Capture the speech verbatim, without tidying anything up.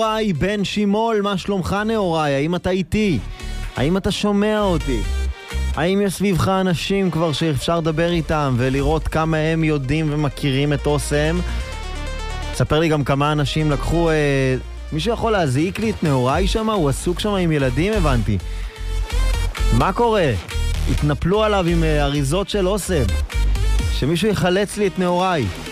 נהוראי בן שימול, מה שלומך נהוראי? האם אתה איתי? האם אתה שומע אותי? האם יש סביבך אנשים כבר שאפשר לדבר איתם ולראות כמה הם יודעים ומכירים את אוסם? ספר לי גם כמה אנשים לקחו... אה, מישהו יכול להזעיק לי את נהוראי שם? הוא עסוק שם עם ילדים, הבנתי. מה קורה? התנפלו עליו עם אה, אריזות של אוסם. שמישהו יחלץ לי את נהוראי.